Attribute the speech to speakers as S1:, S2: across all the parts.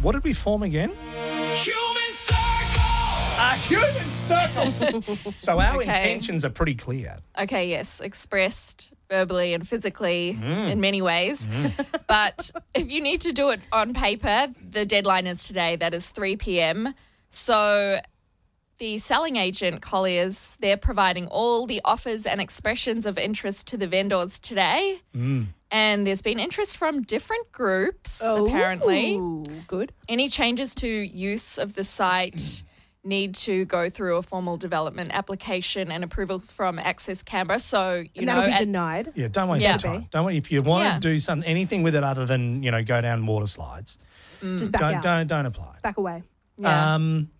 S1: What did we form again?
S2: Human circle!
S1: A human circle. So our intentions are pretty clear.
S3: Okay, yes, expressed verbally and physically in many ways. But if you need to do it on paper, the deadline is today. That is 3 p.m. So the selling agent, Colliers, they're providing all the offers and expressions of interest to the vendors today. And there's been interest from different groups, apparently.
S4: Good.
S3: Any changes to use of the site need to go through a formal development application and approval from Access Canberra. So,
S4: And that'll be denied.
S1: Yeah, don't waste your time. Don't wait. If you want to do anything with it other than, go down water slides,
S4: Just back out.
S1: don't apply.
S4: Back away.
S3: Yeah.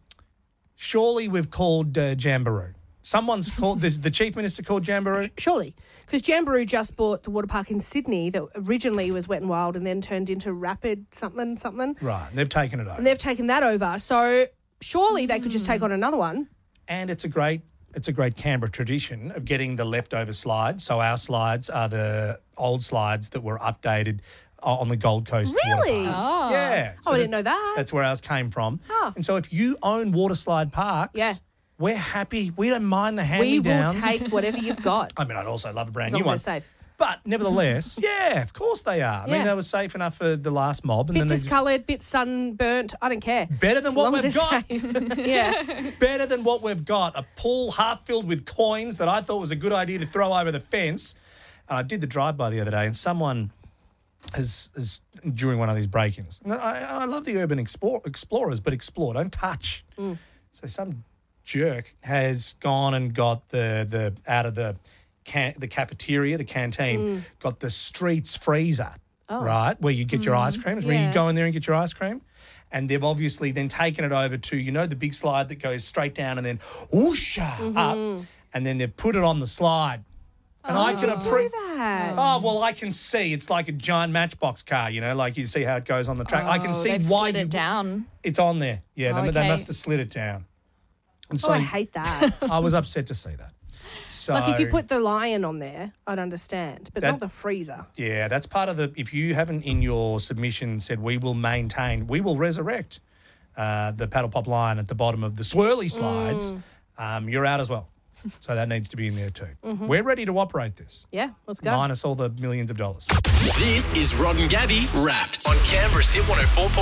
S1: Surely we've called Jamboree. Someone's called, the Chief Minister called Jamboree?
S4: Surely. Because Jamboree just bought the water park in Sydney that originally was Wet and Wild and then turned into Rapid something.
S1: Right, they've taken it over.
S4: And they've taken that over. So surely they could just take on another one.
S1: And it's a great Canberra tradition of getting the leftover slides. So our slides are the old slides that were updated on the Gold Coast.
S4: Really?
S1: Water park. Yeah.
S4: I didn't know that.
S1: That's where ours came from.
S4: Oh.
S1: And so if you own water slide parks, we're happy. We don't mind the hand-me-downs.
S4: We will take whatever you've got.
S1: I mean, I'd also love a brand
S4: As
S1: new
S4: long
S1: one.
S4: as they're safe.
S1: But nevertheless, of course they are. I mean, they were safe enough for the last mob. And
S4: Bit
S1: then they
S4: discoloured, bit sunburnt. I don't care.
S1: Better than what we've got.
S4: Yeah.
S1: Better than what we've got. A pool half filled with coins that I thought was a good idea to throw over the fence. I did the drive-by the other day and someone has during one of these break-ins. I love the urban explorers, but explore, don't touch. So some jerk has gone and got the out of the cafeteria, the canteen, got the streets freezer, right, where you get your ice creams, where you go in there and get your ice cream. And they've obviously then taken it over to, the big slide that goes straight down and then whoosha up. And then they've put it on the slide. And I can appreciate
S4: that.
S1: Oh, well, I can see. It's like a giant Matchbox car, like you see how it goes on the track. I can see why
S3: slid it down.
S1: It's on there. Yeah,
S3: Oh,
S1: they must have slid it down. And so
S4: I hate that.
S1: I was upset to see that. So,
S4: Like if you put the lion on there, I'd understand, but not the freezer.
S1: Yeah, that's part of the. If you haven't in your submission said we will resurrect the paddle pop lion at the bottom of the swirly slides, you're out as well. So that needs to be in there too. We're ready to operate this.
S4: Yeah, let's go.
S1: Minus all the millions of dollars.
S2: This is Rod and Gabby Wrapped on Canberra's Hit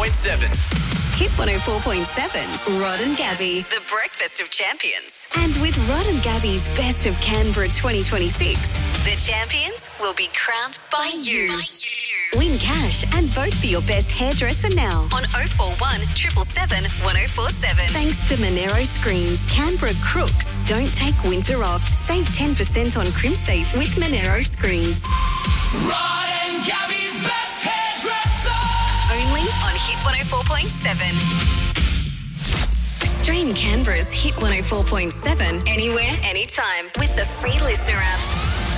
S2: 104.7.
S5: Hit 104.7's Rod and Gabby, the breakfast of champions. And with Rod and Gabby's Best of Canberra 2026, the champions will be crowned by you. Win cash and vote for your best hairdresser now on 041 777 1047. Thanks to Monero Screens. Canberra crooks don't take winter off. Save 10% on CrimSafe with Monero Screens.
S2: Rod and Gabby's best hairdresser.
S5: Only on Hit 104.7. Stream Canberra's Hit 104.7 anywhere, anytime with the free listener app.